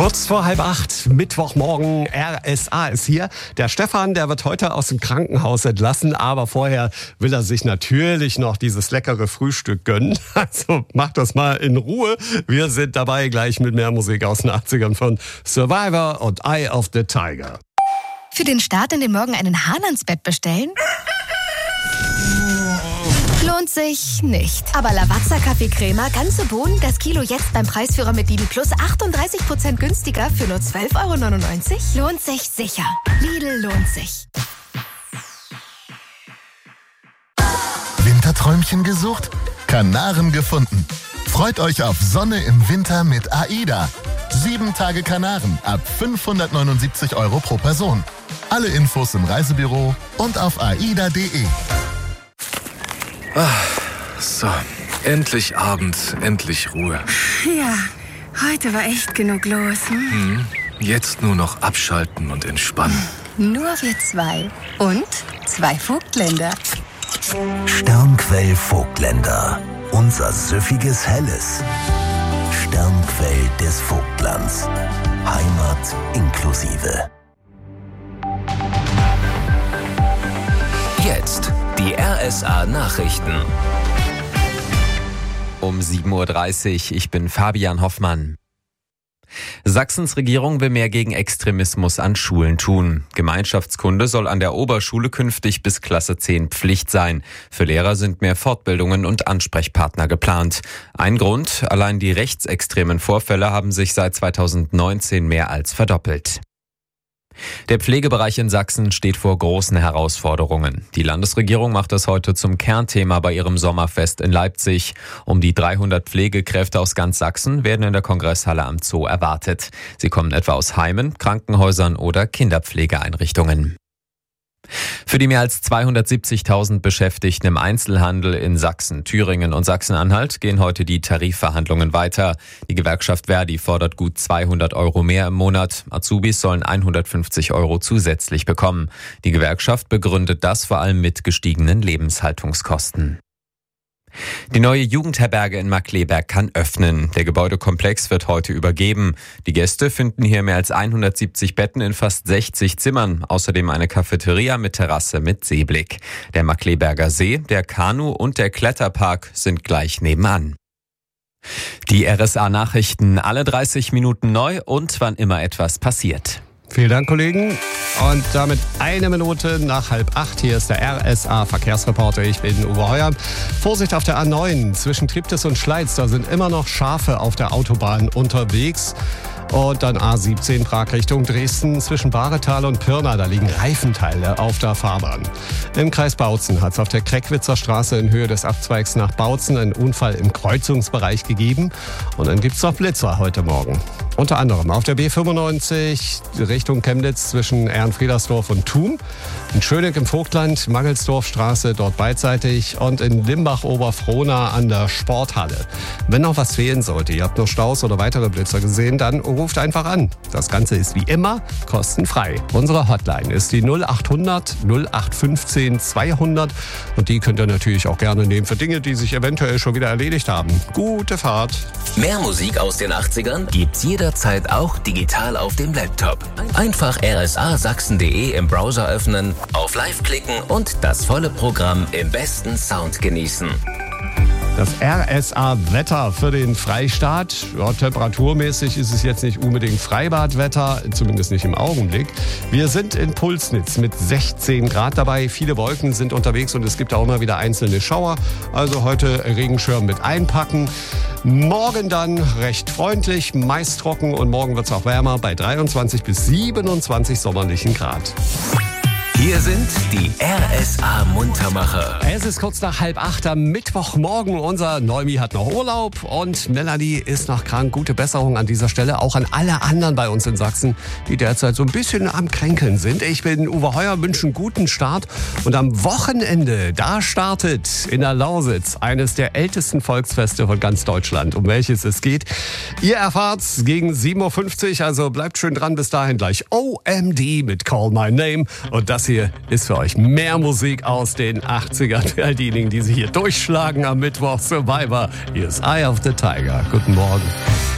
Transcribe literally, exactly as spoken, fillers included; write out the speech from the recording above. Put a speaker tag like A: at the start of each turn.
A: Kurz vor halb acht, Mittwochmorgen, R S A ist hier. Der Stefan, der wird heute aus dem Krankenhaus entlassen, aber vorher will er sich natürlich noch dieses leckere Frühstück gönnen. Also macht das mal in Ruhe. Wir sind dabei gleich mit mehr Musik aus den achtzigern von Survivor und Eye of the Tiger.
B: Für den Start in den Morgen einen Hahn ans Bett bestellen? Lohnt sich nicht. Aber Lavazza Kaffeecrema, ganze Bohnen, das Kilo jetzt beim Preisführer mit Lidl Plus achtunddreißig Prozent günstiger für nur zwölf Euro neunundneunzig? Lohnt sich sicher. Lidl lohnt sich.
C: Winterträumchen gesucht? Kanaren gefunden. Freut euch auf Sonne im Winter mit AIDA. Sieben Tage Kanaren ab fünfhundertneunundsiebzig Euro pro Person. Alle Infos im Reisebüro und auf aida punkt de.
D: Ah, so, endlich Abend, endlich Ruhe.
E: Ja, heute war echt genug los. Hm?
D: Hm, jetzt nur noch abschalten und entspannen.
E: Nur wir zwei. Und zwei Vogtländer.
F: Sternquell Vogtländer. Unser süffiges Helles. Sternquell des Vogtlands. Heimat inklusive.
G: Jetzt die R S A-Nachrichten.
H: Um sieben Uhr dreißig, ich bin Fabian Hoffmann. Sachsens Regierung will mehr gegen Extremismus an Schulen tun. Gemeinschaftskunde soll an der Oberschule künftig bis Klasse zehn Pflicht sein. Für Lehrer sind mehr Fortbildungen und Ansprechpartner geplant. Ein Grund, allein die rechtsextremen Vorfälle haben sich seit zweitausendneunzehn mehr als verdoppelt. Der Pflegebereich in Sachsen steht vor großen Herausforderungen. Die Landesregierung macht es heute zum Kernthema bei ihrem Sommerfest in Leipzig. Um die dreihundert Pflegekräfte aus ganz Sachsen werden in der Kongresshalle am Zoo erwartet. Sie kommen etwa aus Heimen, Krankenhäusern oder Kinderpflegeeinrichtungen. Für die mehr als zweihundertsiebzigtausend Beschäftigten im Einzelhandel in Sachsen, Thüringen und Sachsen-Anhalt gehen heute die Tarifverhandlungen weiter. Die Gewerkschaft Verdi fordert gut zweihundert Euro mehr im Monat. Azubis sollen hundertfünfzig Euro zusätzlich bekommen. Die Gewerkschaft begründet das vor allem mit gestiegenen Lebenshaltungskosten. Die neue Jugendherberge in Markkleeberg kann öffnen. Der Gebäudekomplex wird heute übergeben. Die Gäste finden hier mehr als hundertsiebzig Betten in fast sechzig Zimmern. Außerdem eine Cafeteria mit Terrasse mit Seeblick. Der Markkleeberger See, der Kanu- und der Kletterpark sind gleich nebenan. Die R S A-Nachrichten alle dreißig Minuten neu und wann immer etwas passiert.
A: Vielen Dank, Kollegen. Und damit eine Minute nach halb acht. Hier ist der R S A-Verkehrsreporter. Ich bin Uwe Heuer. Vorsicht auf der A neun zwischen Triptis und Schleiz. Da sind immer noch Schafe auf der Autobahn unterwegs. Und dann A siebzehn Prag Richtung Dresden zwischen Bahretal und Pirna. Da liegen Reifenteile auf der Fahrbahn. Im Kreis Bautzen hat es auf der Kreckwitzer Straße in Höhe des Abzweigs nach Bautzen einen Unfall im Kreuzungsbereich gegeben. Und dann gibt es noch Blitzer heute Morgen. Unter anderem auf der B fünfundneunzig Richtung Chemnitz zwischen Ehrenfriedersdorf und Thun. In Schöneck im Vogtland, Mangelsdorfstraße dort beidseitig und in Limbach-Oberfrohna an der Sporthalle. Wenn noch was fehlen sollte, ihr habt noch Staus oder weitere Blitzer gesehen, dann ruft einfach an. Das Ganze ist wie immer kostenfrei. Unsere Hotline ist die null achthundert null acht fünfzehn zweihundert und die könnt ihr natürlich auch gerne nehmen für Dinge, die sich eventuell schon wieder erledigt haben. Gute Fahrt.
G: Mehr Musik aus den achtzigern gibt's jederzeit auch digital auf dem Laptop. Einfach r s a sachsen punkt de im Browser öffnen, auf Live klicken und das volle Programm im besten Sound genießen.
A: Das R S A-Wetter für den Freistaat. Ja, temperaturmäßig ist es jetzt nicht unbedingt Freibadwetter, zumindest nicht im Augenblick. Wir sind in Pulsnitz mit sechzehn Grad dabei. Viele Wolken sind unterwegs und es gibt auch immer wieder einzelne Schauer. Also heute Regenschirm mit einpacken. Morgen dann recht freundlich, meist trocken und morgen wird es auch wärmer bei dreiundzwanzig bis siebenundzwanzig sommerlichen Grad.
G: Hier sind die R S A-Muntermacher.
A: Es ist kurz nach halb acht am Mittwochmorgen. Unser Neumi hat noch Urlaub und Melanie ist noch krank. Gute Besserung an dieser Stelle. Auch an alle anderen bei uns in Sachsen, die derzeit so ein bisschen am Kränkeln sind. Ich bin Uwe Heuer, wünsche einen guten Start. Und am Wochenende, da startet in der Lausitz eines der ältesten Volksfeste von ganz Deutschland, um welches es geht. Ihr erfahrt's gegen sieben Uhr fünfzig, also bleibt schön dran. Bis dahin gleich O M D mit Call My Name. Und das hier ist für euch mehr Musik aus den achtzigern. Für all diejenigen, die sich hier durchschlagen am Mittwoch. Survivor. Hier ist Eye of the Tiger. Guten Morgen.